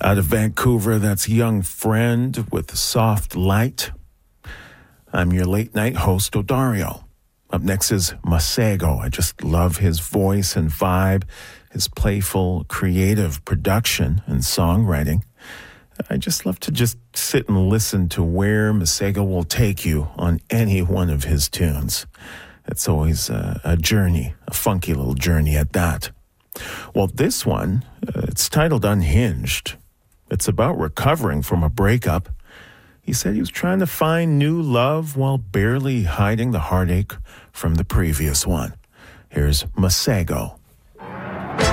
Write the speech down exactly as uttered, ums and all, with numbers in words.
Out of Vancouver, that's Young Friend with Soft Light. I'm your late night host, Odario. Up next is Masego. I just love his voice and vibe, his playful, creative production and songwriting. I just love to just sit and listen to where Masego will take you on any one of his tunes. It's always a, a journey, a funky little journey at that. Well, this one, uh, it's titled Unhinged. It's about recovering from a breakup. He said he was trying to find new love while barely hiding the heartache from the previous one. Here's Masego.